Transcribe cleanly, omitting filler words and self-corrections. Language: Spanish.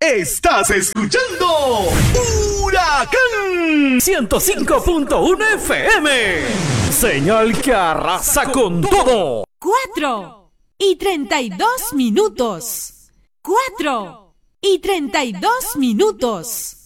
Estás escuchando Huracán 105.1 FM. Señal que arrasa con todo. 4:32. 4:32.